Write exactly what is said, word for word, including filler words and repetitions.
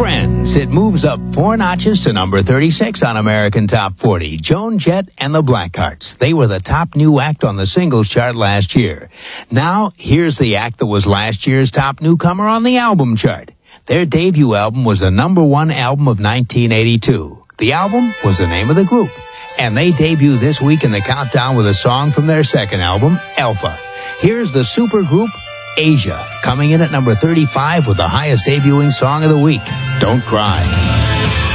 Friends. It moves up four notches to number thirty-six on American Top forty. Joan Jett and the Blackhearts. They were the top new act on the singles chart last year. Now, here's the act that was last year's top newcomer on the album chart. Their debut album was the number one album of nineteen eighty-two. The album was the name of the group. And they debut this week in the countdown with a song from their second album, Alpha. Here's the supergroup Asia, coming in at number thirty-five with the highest debuting song of the week, Don't Cry.